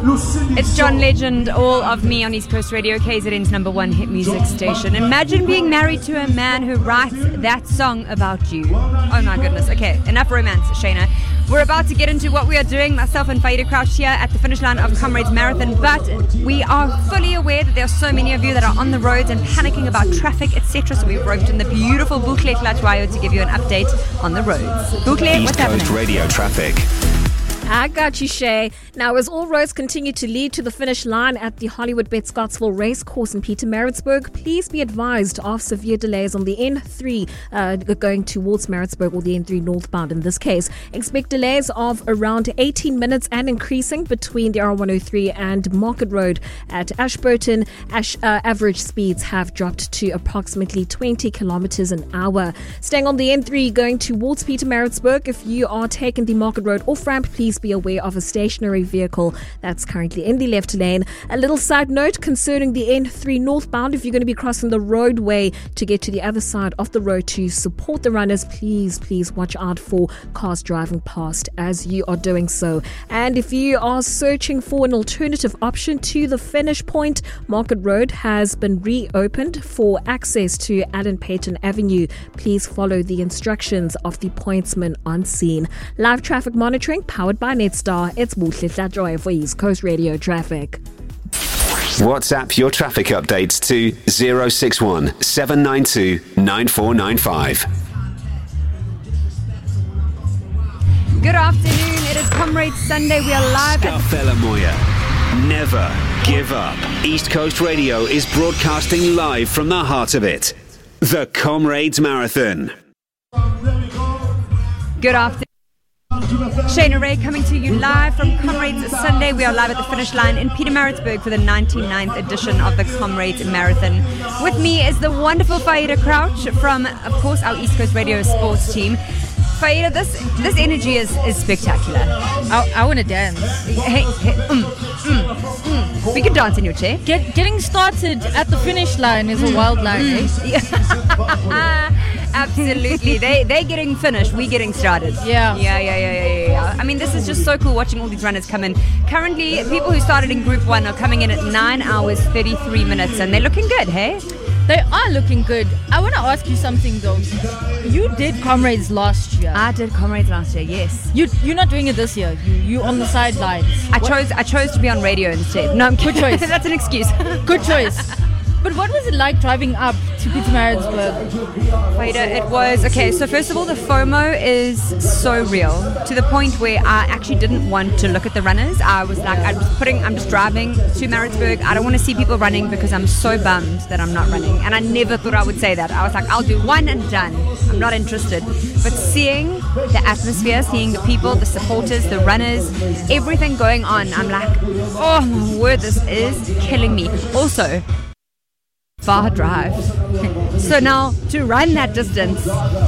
It's John Legend, All of Me on East Coast Radio, KZN's number one hit music station. Imagine being married to a man who writes that song about you. Oh my goodness. Okay, enough romance, Shayna. We're about to get into what we are doing, myself and Faida Crouch here at the finish line of Comrades Marathon, but we are fully aware that there are so many of you that are on the roads and panicking about traffic, etc. So we've roped in the beautiful Bukle Tlatwayo to give you an update on the roads. Bukle, what's happening? East Coast Radio traffic. I got you, Shay. Now, as all roads continue to lead to the finish line at the Hollywood Bet Scottsville Racecourse in Pietermaritzburg, please be advised of severe delays on the N3 going towards Maritzburg, or the N3 northbound in this case. Expect delays of around 18 minutes and increasing between the R103 and Market Road at Ashburton. Average speeds have dropped to approximately 20 kilometers an hour. Staying on the N3 going towards Pietermaritzburg, if you are taking the Market Road off-ramp, please be aware of a stationary vehicle that's currently in the left lane. A little side note concerning the N3 northbound: if you're going to be crossing the roadway to get to the other side of the road to support the runners, please watch out for cars driving past as you are doing so. And if you are searching for an alternative option to the finish point, Market Road has been reopened for access to Allen Payton Avenue. Please follow the instructions of the pointsman on scene. Live traffic monitoring powered by Netstar. It's Bukle Tlatwayo for East Coast Radio Traffic. WhatsApp your traffic updates to 061 792 9495. Good afternoon. It is Comrades Sunday. We are live at Scafella Moya. Never give up. East Coast Radio is broadcasting live from the heart of it. The Comrades Marathon. Good afternoon. Shayna Ray coming to you live from Comrades Sunday. We are live at the finish line in Pietermaritzburg for the 99th edition of the Comrades Marathon. With me is the wonderful Faida Crouch from, of course, our East Coast Radio sports team. Faida, this energy is spectacular. I want to dance. Hey, We can dance in your chair. Getting started at the finish line is a wild line, eh? Absolutely. They're getting finished. We're getting started. Yeah. I mean, this is just so cool watching all these runners come in. Currently, people who started in Group 1 are coming in at 9 hours, 33 minutes, and they're looking good, hey? They are looking good. I want to ask you something, though. You did Comrades last year. I did Comrades last year, yes. You're not doing it this year. You on the sidelines. I chose to be on radio instead. No, I'm kidding. Good choice. That's an excuse. Good choice. But what was it like driving up to Pietermaritzburg? Faida, it was okay. So first of all, the FOMO is so real to the point where I actually didn't want to look at the runners. I was like, I'm just driving to Maritzburg. I don't want to see people running because I'm so bummed that I'm not running. And I never thought I would say that. I was like, I'll do one and done. I'm not interested. But seeing the atmosphere, seeing the people, the supporters, the runners, everything going on, I'm like, oh my word, this is killing me. Also, far drive. So now to run that distance,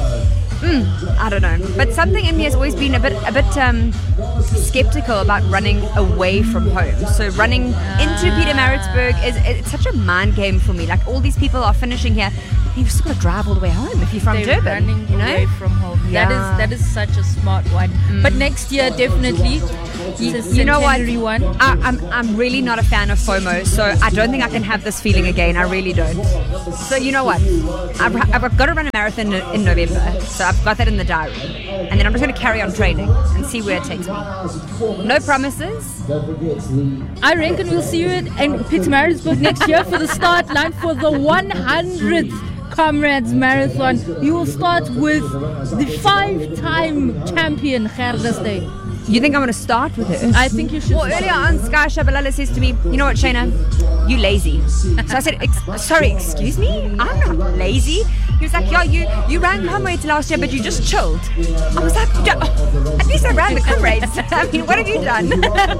I don't know. But something in me has always been a bit skeptical about running away from home. So running into Pietermaritzburg it's such a mind game for me. Like, all these people are finishing here. You've still got to drive all the way home if you're from Durban. Running away from home. Yeah. That is such a smart one. But next year, definitely. You know what? I'm really not a fan of FOMO, so I don't think I can have this feeling again. I really don't. So you know what? I've got to run a marathon in November, so I've got that in the diary. And then I'm just going to carry on training and see where it takes me. No promises. I reckon we'll see you in Pietermaritzburg next year for the start line for the 100th Comrades Marathon. You will start with the 5-time champion Gerdes Day. You think I'm going to start with her? I think you should. Well, earlier on, Sky Shabalala says to me, you know what, Shayna? You lazy. So I said, sorry, excuse me? I'm not lazy. He was like, yeah, you ran Comrades last year, but you just chilled. I was like, at least I ran the Comrades. I mean, what have you done?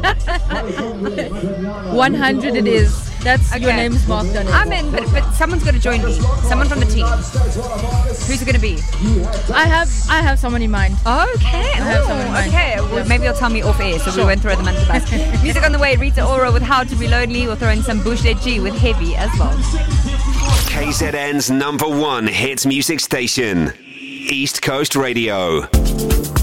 100 it is. That's okay. Your name's marked on it. I'm in, but someone's got to join me. Someone from the team. Who's it going to be? I have someone in mind. Okay. I have someone in mind. Okay. Well, maybe you'll tell me off air, so we won't throw them under the bus. Music on the way. Rita Ora with How to Be Lonely. We'll throw in some Bushlet G with Heavy as well. KZN's #1 hits music station, East Coast Radio.